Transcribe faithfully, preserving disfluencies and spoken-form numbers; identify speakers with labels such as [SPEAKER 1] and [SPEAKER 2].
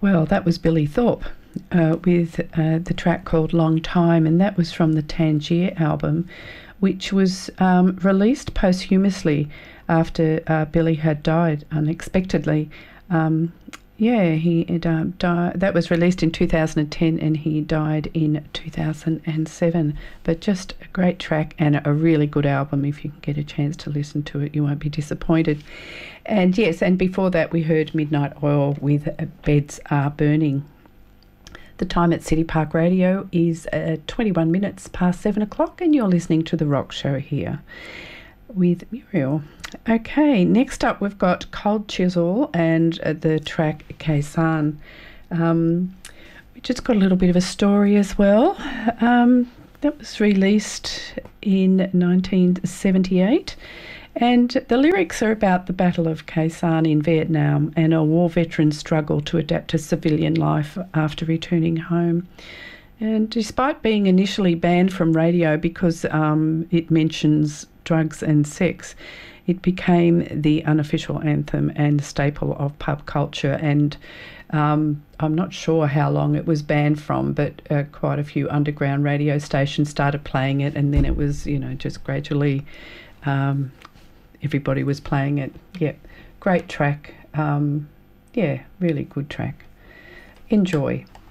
[SPEAKER 1] Well, that was Billy Thorpe uh, with uh, the track called Long Time, and that was from the Tangier album, which was um, released posthumously after uh, Billy had died unexpectedly. Um, yeah, he had, um, died. That was released in two thousand ten, and he died in two thousand seven. But just a great track and a really good album. If you can get a chance to listen to it, you won't be disappointed. And yes, and before that we heard Midnight Oil with uh, Beds Are Burning. The time at City Park Radio is uh, twenty-one minutes past seven o'clock, and you're listening to The Rock Show here with Muriel. Okay, next up we've got Cold Chisel and uh, the track Kaysan. Um, we just got a little bit of a story as well. Um, that was released in nineteen seventy-eight. And the lyrics are about the Battle of Kaysan in Vietnam and a war veteran's struggle to adapt to civilian life after returning home. And despite being initially banned from radio because um, it mentions drugs and sex, it became the unofficial anthem and staple of pub culture. And um, I'm not sure how long it was banned from, but uh, quite a few underground radio stations started playing it, and then it was, you know, just gradually... Um, everybody was playing it. Yep, great track. Um, yeah, really good track. Enjoy.